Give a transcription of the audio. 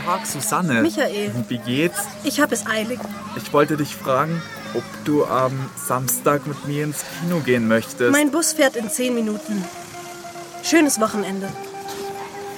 Tag, Susanne. Michael. Wie geht's? Ich habe es eilig. Ich wollte dich fragen, ob du am Samstag mit mir ins Kino gehen möchtest. Mein Bus fährt in 10 Minuten. Schönes Wochenende.